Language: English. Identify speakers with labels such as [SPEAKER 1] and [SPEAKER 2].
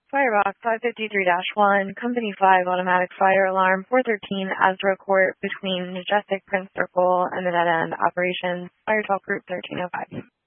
[SPEAKER 1] Firebox 553-1, Company 5 Automatic Fire Alarm 413 Asdra Court between Majestic Prince Circle and the Dead End Operations. Fire Talk Group 1305.